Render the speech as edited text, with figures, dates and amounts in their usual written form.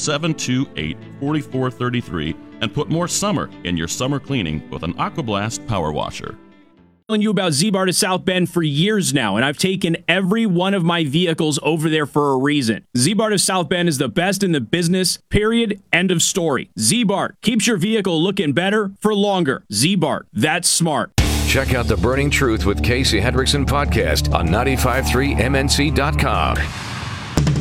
728-4433 and put more summer in your summer cleaning with an AquaBlast Power Washer. Telling you about Z-Bar to South Bend for years now, and I've taken every one of my vehicles over there for a reason. Z-Bar to South Bend is the best in the business, period, end of story. Z-Bar keeps your vehicle looking better for longer. Z-Bar, that's smart. Check out the Burning Truth with Casey Hendrickson podcast on 953mnc.com.